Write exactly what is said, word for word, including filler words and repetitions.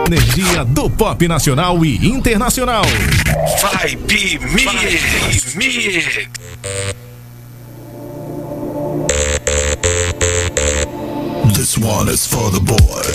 Energia do pop nacional e internacional. Vibe Mix. Mix. This one is for the boys.